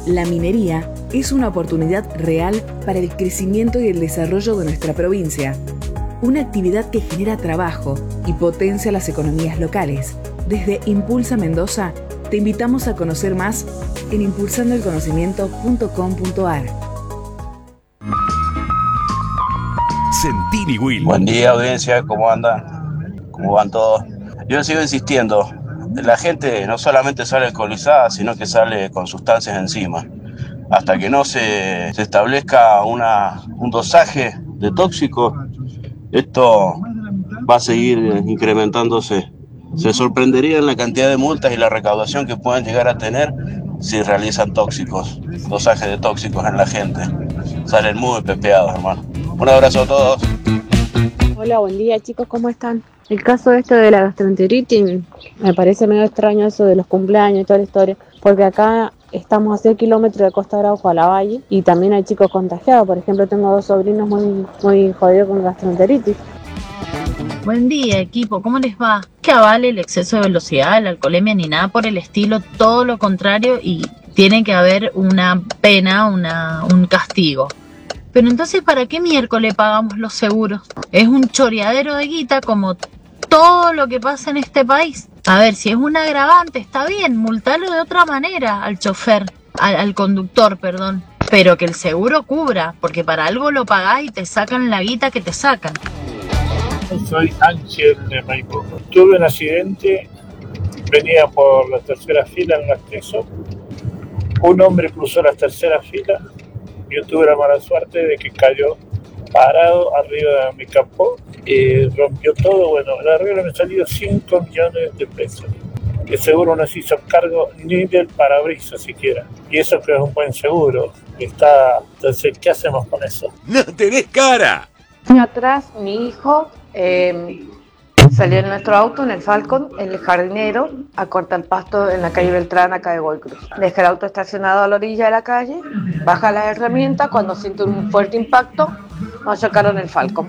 La minería es una oportunidad real para el crecimiento y el desarrollo de nuestra provincia. Una actividad que genera trabajo y potencia las economías locales. Desde Impulsa Mendoza, te invitamos a conocer más en impulsandoelconocimiento.com.ar. Sentini Will. Buen día, audiencia, ¿cómo andan? ¿Cómo van todos? Yo sigo insistiendo, la gente no solamente sale alcoholizada, sino que sale con sustancias encima. Hasta que no se establezca un dosaje de tóxicos, esto va a seguir incrementándose. Se sorprenderían la cantidad de multas y la recaudación que puedan llegar a tener si realizan dosajes de tóxicos en la gente. Salen muy pepeados, hermano. Un abrazo a todos. Hola, buen día chicos, ¿cómo están? El caso de la gastroenteritis, me parece medio extraño eso de los cumpleaños y toda la historia, porque acá estamos a 6 kilómetros de Costa Brava a la Valle y también hay chicos contagiados. Por ejemplo, tengo 2 sobrinos muy jodidos con gastroenteritis. Buen día, equipo, ¿cómo les va? Que avale el exceso de velocidad, la alcoholemia ni nada por el estilo, todo lo contrario, y tiene que haber una pena, un castigo. Pero entonces, ¿para qué miércoles pagamos los seguros? Es un choreadero de guita como todo lo que pasa en este país. A ver, si es un agravante, está bien, multarlo de otra manera al chofer, al conductor, perdón. Pero que el seguro cubra, porque para algo lo pagás y te sacan la guita que te sacan. Soy Ángel de Maipú. Tuve un accidente, venía por la tercera fila en el acceso. Un hombre cruzó la tercera fila. Yo tuve la mala suerte de que cayó parado arriba de mi capó y rompió todo. Bueno, el arreglo me salió 5 millones de pesos. El seguro no se hizo cargo ni del parabrisas siquiera. Y eso que es un buen seguro. Entonces, ¿qué hacemos con eso? ¡No tenés cara! Atrás, mi hijo salió en nuestro auto, en el Falcon, en el jardinero, a cortar el pasto en la calle Beltrán, acá de Godoy Cruz. Deja el auto estacionado a la orilla de la calle, baja las herramientas, cuando siente un fuerte impacto, nos chocaron el Falcon.